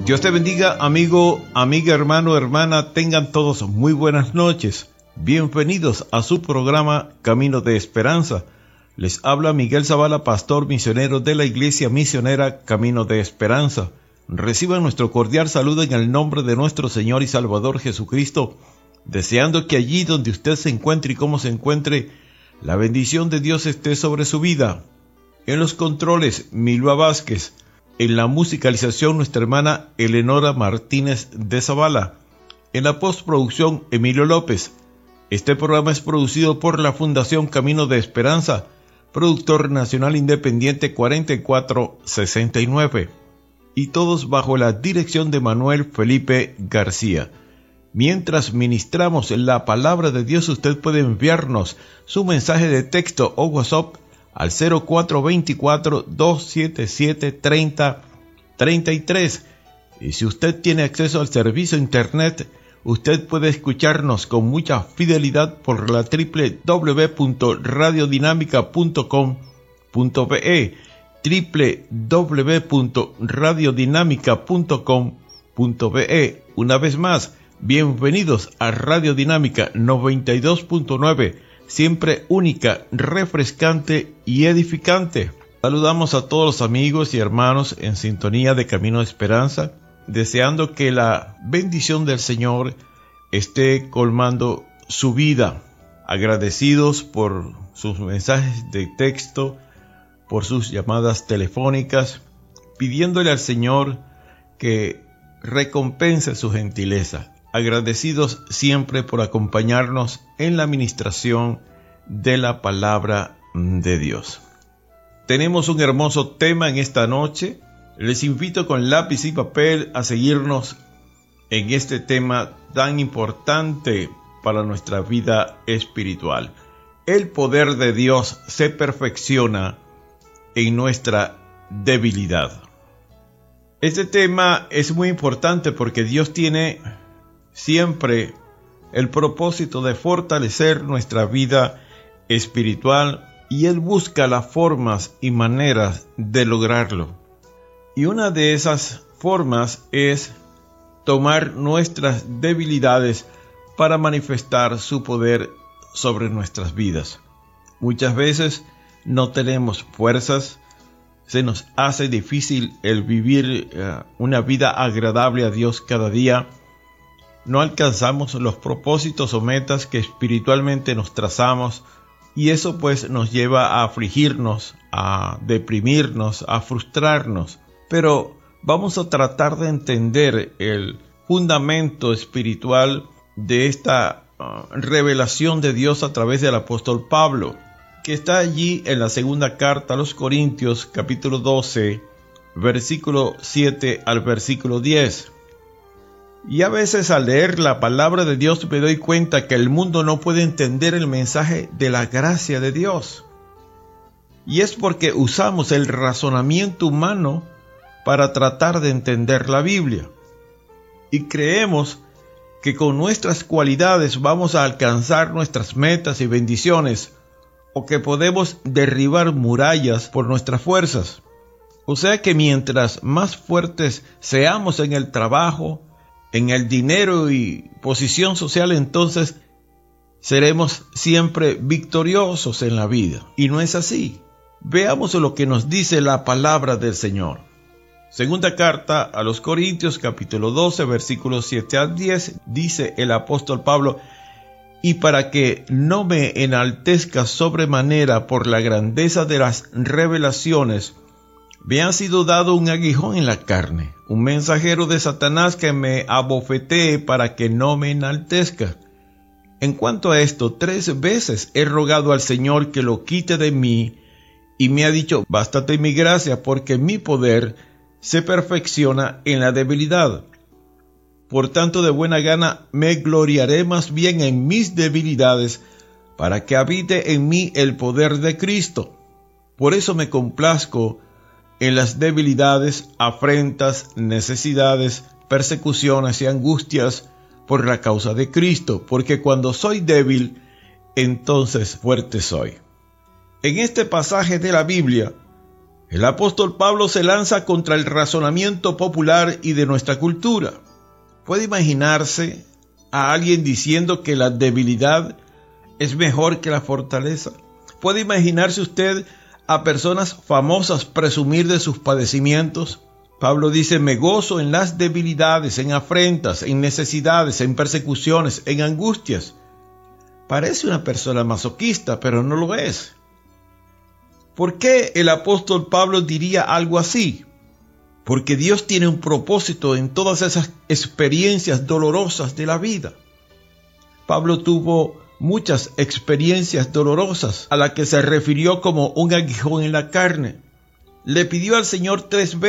Dios te bendiga, amigo, amiga, hermano, hermana. Tengan todos muy buenas noches. Bienvenidos a su programa Camino de Esperanza. Les habla Miguel Zavala, pastor misionero de la Iglesia Misionera Camino de Esperanza. Reciban nuestro cordial saludo en el nombre de nuestro Señor y Salvador Jesucristo, deseando que allí donde usted se encuentre y como se encuentre, la bendición de Dios esté sobre su vida. En los controles, Milva Vázquez. En la musicalización, nuestra hermana Eleonora Martínez de Zavala. En la postproducción, Emilio López. Este programa es producido por la Fundación Camino de Esperanza, productor nacional independiente 4469. Y todos bajo la dirección de Manuel Felipe García. Mientras ministramos la palabra de Dios, usted puede enviarnos su mensaje de texto o WhatsApp al 0424-277-3033. Y si usted tiene acceso al servicio internet, usted puede escucharnos con mucha fidelidad por la www.radiodinamica.com.be, www.radiodinamica.com.be. Una vez más, bienvenidos a Radio Dinámica 92.9, siempre única, refrescante y edificante. Saludamos a todos los amigos y hermanos en sintonía de Camino de Esperanza, deseando que la bendición del Señor esté colmando su vida. Agradecidos por sus mensajes de texto, por sus llamadas telefónicas, pidiéndole al Señor que recompense su gentileza. Agradecidos siempre por acompañarnos en la ministración de la palabra de Dios. Tenemos un hermoso tema en esta noche. Les invito con lápiz y papel a seguirnos en este tema tan importante para nuestra vida espiritual. El poder de Dios se perfecciona en nuestra debilidad. Este tema es muy importante porque Dios tiene siempre el propósito de fortalecer nuestra vida espiritual y Él busca las formas y maneras de lograrlo. Y una de esas formas es tomar nuestras debilidades para manifestar su poder sobre nuestras vidas. Muchas veces no tenemos fuerzas, se nos hace difícil el vivir una vida agradable a Dios cada día. No alcanzamos los propósitos o metas que espiritualmente nos trazamos y eso pues nos lleva a afligirnos, a deprimirnos, a frustrarnos. Pero vamos a tratar de entender el fundamento espiritual de esta revelación de Dios a través del apóstol Pablo, que está allí en la segunda carta a los Corintios, capítulo 12, versículo 7 al versículo 10. Y a veces al leer la palabra de Dios me doy cuenta que el mundo no puede entender el mensaje de la gracia de Dios. Y es porque usamos el razonamiento humano para tratar de entender la Biblia. Y creemos que con nuestras cualidades vamos a alcanzar nuestras metas y bendiciones, o que podemos derribar murallas por nuestras fuerzas. O sea que mientras más fuertes seamos en el trabajo, en el dinero y posición social, entonces seremos siempre victoriosos en la vida. Y no es así. Veamos lo que nos dice la palabra del Señor. Segunda carta a los Corintios, capítulo 12, versículos 7 al 10, dice el apóstol Pablo: y para que no me enaltezca sobremanera por la grandeza de las revelaciones, me ha sido dado un aguijón en la carne, un mensajero de Satanás que me abofetee para que no me enaltezca. En cuanto a esto, 3 veces he rogado al Señor que lo quite de mí, y me ha dicho: bástate mi gracia, porque mi poder se perfecciona en la debilidad. Por tanto, de buena gana me gloriaré más bien en mis debilidades, para que habite en mí el poder de Cristo. Por eso me complazco en las debilidades, afrentas, necesidades, persecuciones y angustias por la causa de Cristo, porque cuando soy débil, entonces fuerte soy. En este pasaje de la Biblia, El apóstol Pablo se lanza contra el razonamiento popular y de nuestra cultura. ¿Puede imaginarse a alguien diciendo que la debilidad es mejor que la fortaleza? ¿Puede imaginarse usted a personas famosas presumir de sus padecimientos? Pablo dice: me gozo en las debilidades, en afrentas, en necesidades, en persecuciones, en angustias. Parece una persona masoquista, pero no lo es. ¿Por qué el apóstol Pablo diría algo así? Porque Dios tiene un propósito en todas esas experiencias dolorosas de la vida. Pablo tuvo muchas experiencias dolorosas a las que se refirió como un aguijón en la carne. Le pidió al Señor 3 veces